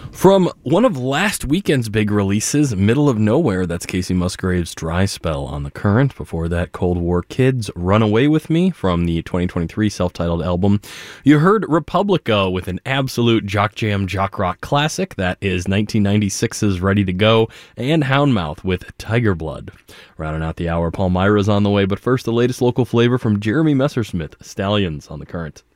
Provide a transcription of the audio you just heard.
From one of last weekend's big releases, Middle of Nowhere, that's Casey Musgrave's Dry Spell on the Current. Before that, Cold War Kids, Run Away With Me from the 2023 self-titled album. You heard Republica with an absolute jock jam, jock rock classic. That is 1996's Ready to Go, and Houndmouth with Tiger Blood. Rounding out the hour, Palmyra's on the way, but first the latest local flavor from Jeremy Messersmith, Stallions on the Current.